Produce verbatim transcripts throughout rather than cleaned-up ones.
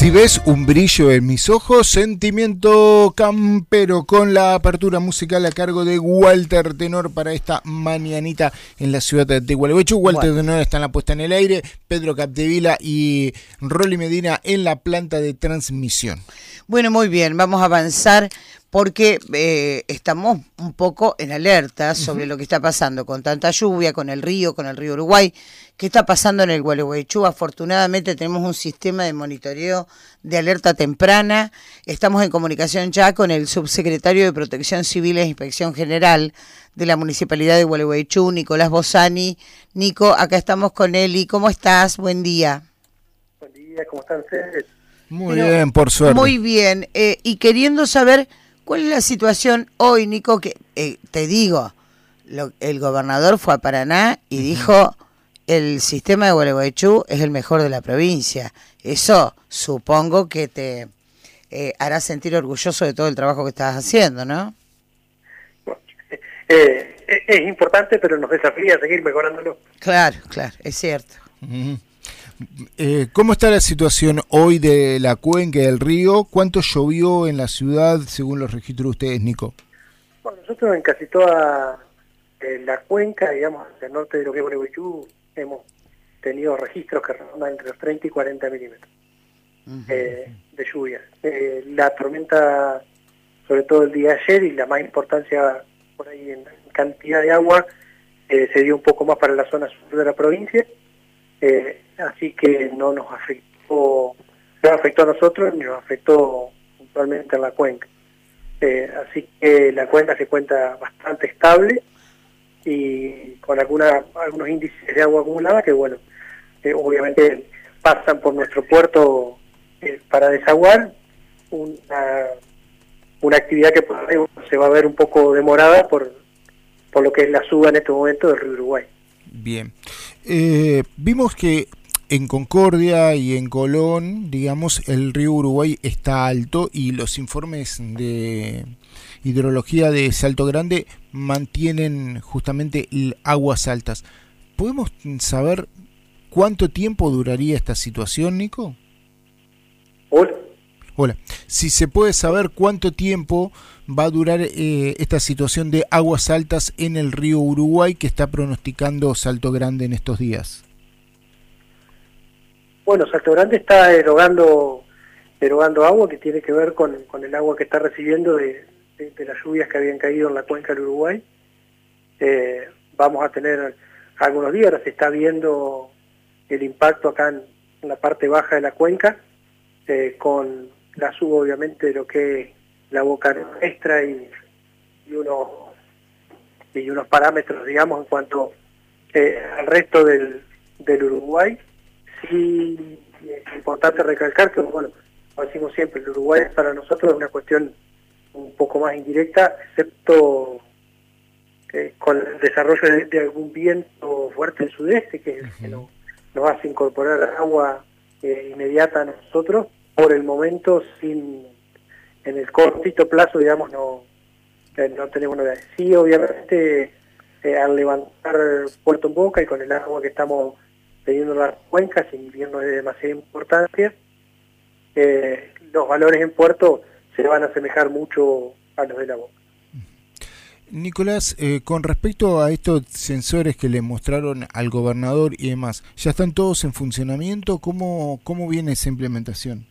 Si ves un brillo en mis ojos, sentimiento campero, con la apertura musical a cargo de Walter Tenor para esta mañanita en la ciudad de Gualeguaychú. Walter bueno. Tenor está en la puesta en el aire, Pedro Capdevila y Rolly Medina en la planta de transmisión. Bueno, muy bien, vamos a avanzar porque eh, estamos un poco en alerta sobre uh-huh. lo que está pasando con tanta lluvia, con el río, con el río Uruguay. ¿Qué está pasando en el Gualeguaychú? Afortunadamente tenemos un sistema de monitoreo de alerta temprana. Estamos en comunicación ya con el subsecretario de Protección Civil e Inspección General de la Municipalidad de Gualeguaychú, Nicolás Bossani. Nico, acá estamos con Eli. ¿Cómo estás? Buen día. Buen día, ¿cómo están ustedes? Muy Pero, bien, por suerte. Muy bien, eh, y queriendo saber cuál es la situación hoy, Nico, que eh, te digo, lo, el gobernador fue a Paraná y uh-huh. dijo... el sistema de Gualeguaychú es el mejor de la provincia. Eso supongo que te eh, hará sentir orgulloso de todo el trabajo que estás haciendo, ¿no? Bueno, eh, es importante, pero nos desafía a seguir mejorándolo. Claro, claro, es cierto. Uh-huh. eh, ¿Cómo está la situación hoy de la cuenca del río? ¿Cuánto llovió en la ciudad según los registros de ustedes, Nico? Bueno, nosotros en casi toda eh, la cuenca, digamos, al norte de lo que es Gualeguaychú, hemos tenido registros que rondan entre los treinta y cuarenta milímetros uh-huh. eh, de lluvia. Eh, la tormenta, sobre todo el día de ayer, y la más importancia por ahí en cantidad de agua, eh, se dio un poco más para la zona sur de la provincia, eh, así que no nos afectó, no nos afectó a nosotros ni nos afectó puntualmente en la cuenca. Eh, así que la cuenca se cuenta bastante estable y con alguna, algunos índices de agua acumulada que, bueno, eh, obviamente pasan por nuestro puerto eh, para desaguar, una, una actividad que por ahí se va a ver un poco demorada por, por lo que es la suba en este momento del río Uruguay. Bien. Eh, vimos que en Concordia y en Colón, digamos, el río Uruguay está alto y los informes de hidrología de Salto Grande mantienen justamente aguas altas. ¿Podemos saber cuánto tiempo duraría esta situación, Nico? Hola. Hola. Si se puede saber cuánto tiempo va a durar eh, esta situación de aguas altas en el río Uruguay que está pronosticando Salto Grande en estos días. Bueno, Salto Grande está erogando, erogando agua que tiene que ver con, con el agua que está recibiendo de, de, de las lluvias que habían caído en la cuenca del Uruguay. Eh, vamos a tener algunos días, ahora se está viendo el impacto acá en, en la parte baja de la cuenca, eh, con la suba obviamente de lo que es la boca nuestra y, y, unos, y unos parámetros, digamos, en cuanto eh, al resto del, del Uruguay. Sí, es importante recalcar que, bueno, como decimos siempre, el Uruguay para nosotros es una cuestión un poco más indirecta, excepto eh, con el desarrollo de, de algún viento fuerte del sudeste, que es el que nos, nos hace incorporar agua eh, inmediata a nosotros. Por el momento, sin en el cortito plazo, digamos, no, eh, no tenemos nada. Sí, obviamente, eh, al levantar Puerto en Boca y con el agua que estamos teniendo las cuencas, y bien no es de demasiada importancia, eh, los valores en puerto se van a asemejar mucho a los de la boca. Nicolás, eh, con respecto a estos sensores que le mostraron al gobernador y demás, ¿ya están todos en funcionamiento? ¿Cómo, cómo viene esa implementación?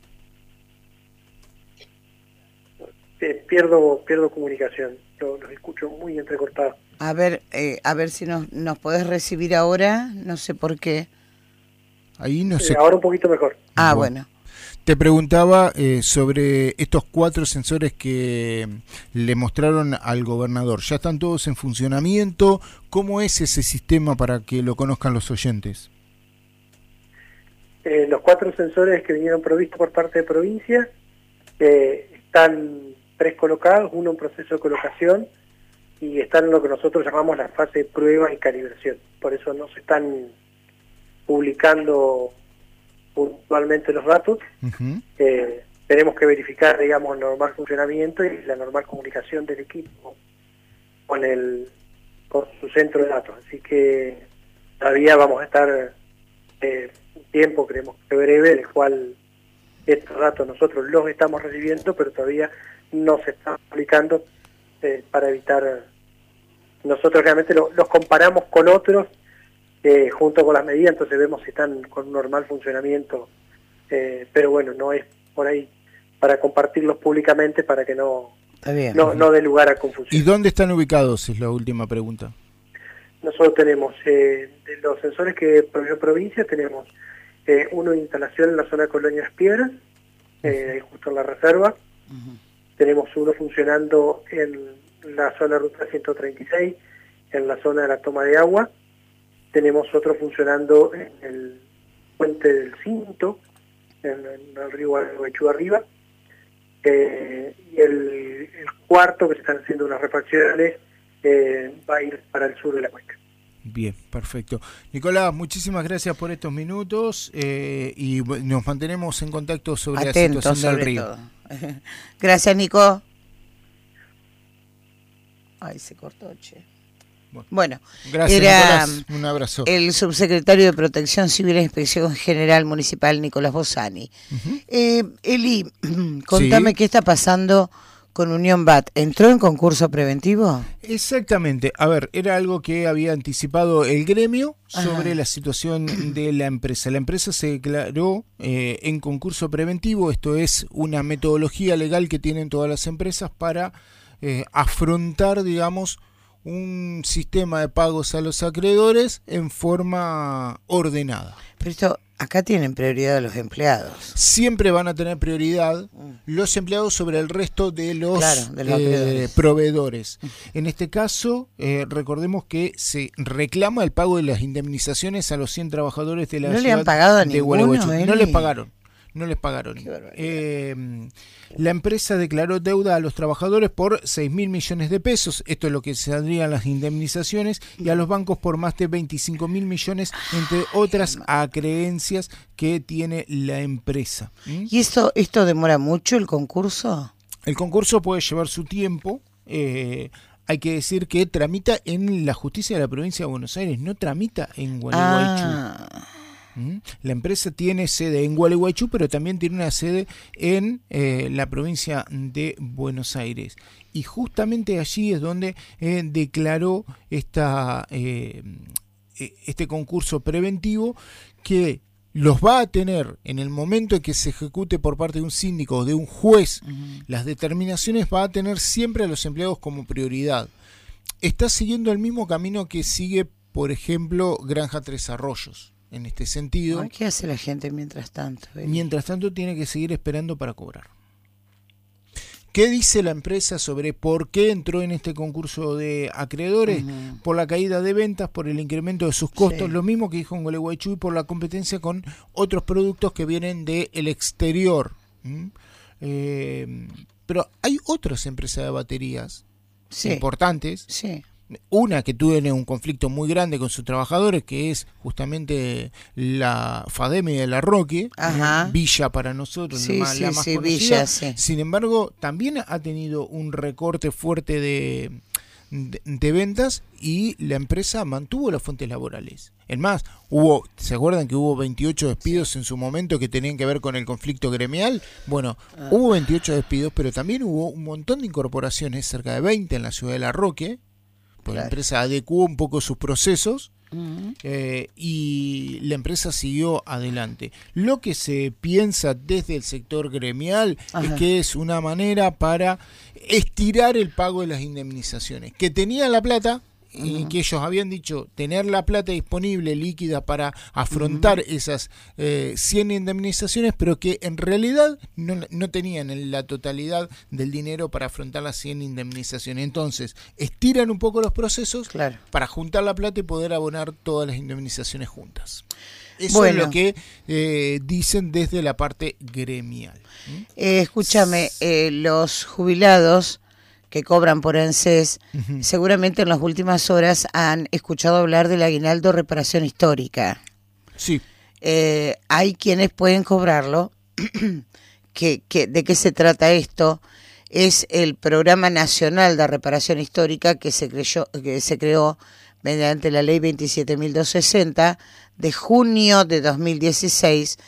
Eh, pierdo pierdo comunicación, los, los escucho muy entrecortados. A ver, eh, a ver si nos, nos podés recibir ahora, no sé por qué. Ahí no sé. Eh, ahora un poquito mejor. Ah, bueno. bueno. Te preguntaba eh, sobre estos cuatro sensores que le mostraron al gobernador. ¿Ya están todos en funcionamiento? ¿Cómo es ese sistema para que lo conozcan los oyentes? Eh, los cuatro sensores que vinieron provistos por parte de provincia eh, están precolocados, uno en proceso de colocación, y están en lo que nosotros llamamos la fase de prueba y calibración. Por eso no se están publicando puntualmente los datos. Uh-huh. eh, tenemos que verificar, digamos, el normal funcionamiento y la normal comunicación del equipo con el con su centro de datos. Así que todavía vamos a estar eh, un tiempo, creemos que breve, en el cual estos datos nosotros los estamos recibiendo, pero todavía no se están aplicando eh, para evitar... Nosotros realmente lo, los comparamos con otros, eh, junto con las medidas, entonces vemos si están con un normal funcionamiento, eh, pero bueno, no es por ahí para compartirlos públicamente para que no, no, no dé lugar a confusión. ¿Y dónde están ubicados? Es la última pregunta. Nosotros tenemos, eh, de los sensores que proveyó provincia, tenemos eh, uno de instalación en la zona de Colonia Las Piedras, eh, justo en la reserva. Uh-huh. Tenemos uno funcionando en la zona ruta ciento treinta y seis, en la zona de la toma de agua. Tenemos otro funcionando en el puente del Cinto, en, en el río Gualeguaychú arriba. Eh, y el, el cuarto, que se están haciendo unas refacciones, eh, va a ir para el sur de la cuenca. Bien, perfecto. Nicolás, muchísimas gracias por estos minutos eh, y nos mantenemos en contacto sobre Atentos, la situación del río. Todo. Gracias, Nico. Ay, se cortó, che. Bueno, bueno gracias, era Nicolás. Un abrazo. El subsecretario de Protección Civil e Inspección General Municipal, Nicolás Bossani. Uh-huh. eh, Eli, contame ¿Sí? qué está pasando con Unión B A T. ¿Entró en concurso preventivo? Exactamente. A ver, era algo que había anticipado el gremio sobre Ajá. la situación de la empresa. La empresa se declaró eh, en concurso preventivo. Esto es una metodología legal que tienen todas las empresas para eh, afrontar, digamos, un sistema de pagos a los acreedores en forma ordenada. Pero esto, acá tienen prioridad los empleados. Siempre van a tener prioridad los empleados sobre el resto de los, claro, de los eh, proveedores. En este caso, eh, recordemos que se reclama el pago de las indemnizaciones a los cien trabajadores de la ¿No ciudad le han pagado a de ninguno, Gualeguaychú. No les pagaron. No les pagaron. Eh, la empresa declaró deuda a los trabajadores por seis mil millones de pesos. Esto es lo que saldrían las indemnizaciones. Y a los bancos por más de veinticinco mil millones, entre otras acreencias que tiene la empresa. ¿Mm? ¿Y esto, esto demora mucho el concurso? El concurso puede llevar su tiempo. Eh, hay que decir que tramita en la justicia de la provincia de Buenos Aires, no tramita en Gualeguaychú. Ah. La empresa tiene sede en Gualeguaychú, pero también tiene una sede en eh, la provincia de Buenos Aires. Y justamente allí es donde eh, declaró esta, eh, este concurso preventivo que los va a tener en el momento en que se ejecute por parte de un síndico o de un juez. Uh-huh. Las determinaciones va a tener siempre a los empleados como prioridad. Está siguiendo el mismo camino que sigue, por ejemplo, Granja Tres Arroyos. En este sentido, ¿qué hace la gente mientras tanto? Beli? Mientras tanto tiene que seguir esperando para cobrar. ¿Qué dice la empresa sobre por qué entró en este concurso de acreedores? Uh-huh. Por la caída de ventas, por el incremento de sus costos, sí. Lo mismo que dijo en Gualeguaychú, y por la competencia con otros productos que vienen del exterior. ¿Mm? Eh, pero hay otras empresas de baterías sí. importantes. Sí. Una que tuvo un conflicto muy grande con sus trabajadores, que es justamente la FADEME de la Roque, Ajá. Villa para nosotros, sí, la más, sí, la más sí, conocida. Villa, sí. Sin embargo, también ha tenido un recorte fuerte de, de, de ventas y la empresa mantuvo las fuentes laborales. Es más, hubo, ¿se acuerdan que hubo veintiocho despidos sí. en su momento que tenían que ver con el conflicto gremial? Bueno, ah. hubo veintiocho despidos, pero también hubo un montón de incorporaciones, cerca de veinte en la ciudad de La Roque. Pues claro. La empresa adecuó un poco sus procesos uh-huh. eh, y la empresa siguió adelante. Lo que se piensa desde el sector gremial Ajá. es que es una manera para estirar el pago de las indemnizaciones. Que tenían la plata uh-huh. y que ellos habían dicho tener la plata disponible, líquida, para afrontar uh-huh. esas eh, cien indemnizaciones, pero que en realidad no, no tenían la totalidad del dinero para afrontar las cien indemnizaciones. Entonces, estiran un poco los procesos claro. para juntar la plata y poder abonar todas las indemnizaciones juntas. Eso bueno. es lo que eh, dicen desde la parte gremial. ¿Mm? Eh, escúchame, eh, los jubilados que cobran por ANSES, uh-huh. seguramente en las últimas horas han escuchado hablar del aguinaldo reparación histórica. Sí. Eh, hay quienes pueden cobrarlo. que, que, ¿De qué se trata esto? Es el Programa Nacional de Reparación Histórica que se, creyó, que se creó mediante la Ley veintisiete mil doscientos sesenta de junio de dos mil dieciséis,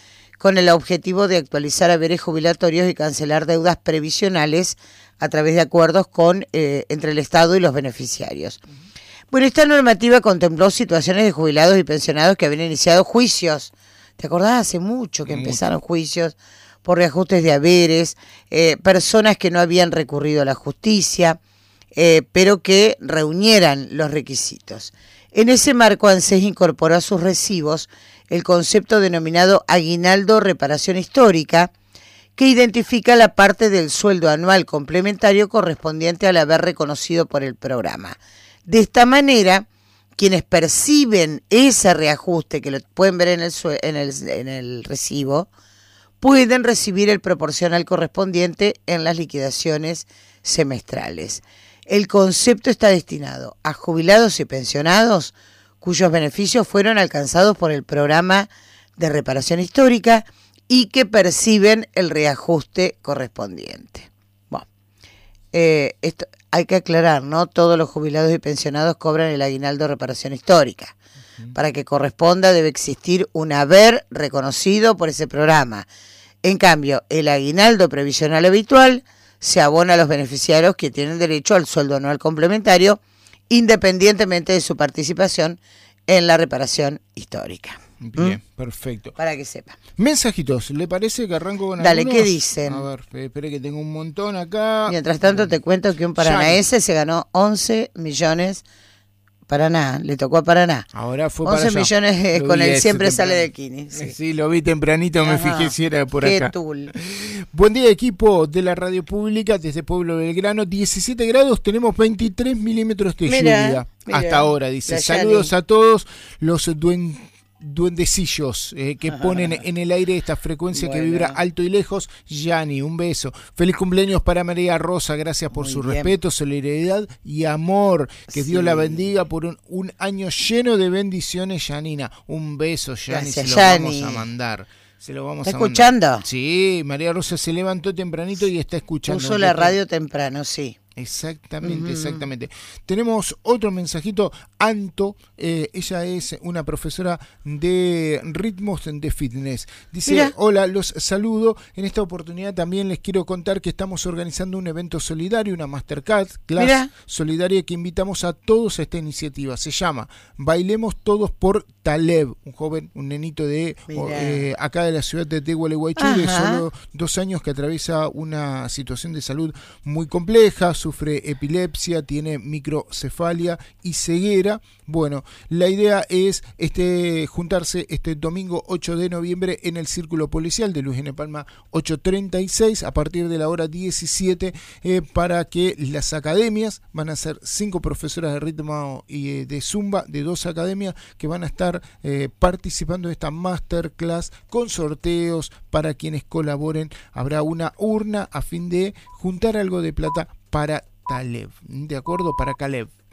con el objetivo de actualizar haberes jubilatorios y cancelar deudas previsionales a través de acuerdos con eh, entre el Estado y los beneficiarios. Bueno, esta normativa contempló situaciones de jubilados y pensionados que habían iniciado juicios. ¿Te acordás? Hace mucho que mucho. empezaron juicios por reajustes de haberes, eh, personas que no habían recurrido a la justicia, eh, pero que reunieran los requisitos. En ese marco, ANSES incorporó a sus recibos el concepto denominado aguinaldo reparación histórica, que identifica la parte del sueldo anual complementario correspondiente al haber reconocido por el programa. De esta manera, quienes perciben ese reajuste, que lo pueden ver en el, en el, en el recibo, pueden recibir el proporcional correspondiente en las liquidaciones semestrales. El concepto está destinado a jubilados y pensionados cuyos beneficios fueron alcanzados por el programa de reparación histórica y que perciben el reajuste correspondiente. Bueno, eh, esto hay que aclarar, ¿no? Todos los jubilados y pensionados cobran el aguinaldo de reparación histórica. Uh-huh. Para que corresponda debe existir un haber reconocido por ese programa. En cambio, el aguinaldo previsional habitual se abona a los beneficiarios que tienen derecho al sueldo anual complementario, independientemente de su participación en la reparación histórica. Bien, ¿Mm? Perfecto. Para que sepa. Mensajitos, ¿le parece que arranco con Dale, algunos? ¿qué dicen? A ver, espere que tengo un montón acá. Mientras tanto te cuento que un paranaense se ganó once millones. Paraná, le tocó a Paraná. Ahora fue once para millones eh, con el siempre sale de Kini. Sí. sí, lo vi tempranito, Ajá. me fijé si era por Qué acá. Tul. Buen día, equipo de la radio pública desde Pueblo Belgrano. diecisiete grados, tenemos veintitrés milímetros de mirá, lluvia. Mirá, hasta ahora, dice. Saludos Yani. a todos los duen... duendecillos eh, que ponen en el aire esta frecuencia bueno. que vibra alto y lejos. Yani, un beso. Feliz cumpleaños para María Rosa, gracias por Muy su bien. respeto, solidaridad y amor. Que sí. Dios la bendiga por un, un año lleno de bendiciones, Yanina. Un beso, Yani, se lo Yani. vamos a mandar. Se lo vamos ¿Está a escuchando? Mandar. Sí, María Rosa se levantó tempranito y está escuchando. Puso la radio temprano, sí. Exactamente, uh-huh. exactamente. Tenemos otro mensajito. Anto, eh, ella es una profesora de ritmos de fitness. Dice, Mira. hola, los saludo. En esta oportunidad también les quiero contar que estamos organizando un evento solidario, una masterclass class Mira. solidaria que invitamos a todos a esta iniciativa. Se llama Bailemos Todos por Taleb, un joven, un nenito de eh, acá de la ciudad de Gualeguaychú, de solo dos años, que atraviesa una situación de salud muy compleja. Sufre epilepsia, tiene microcefalia y ceguera. Bueno, la idea es este juntarse este domingo ocho de noviembre en el Círculo Policial de Luis N. Palma ochocientos treinta y seis a partir de la hora diecisiete eh, para que las academias, van a ser cinco profesoras de ritmo y eh, de zumba de dos academias que van a estar eh, participando de esta masterclass con sorteos para quienes colaboren. Habrá una urna a fin de juntar algo de plata para Taleb, ¿de acuerdo? Para Caleb.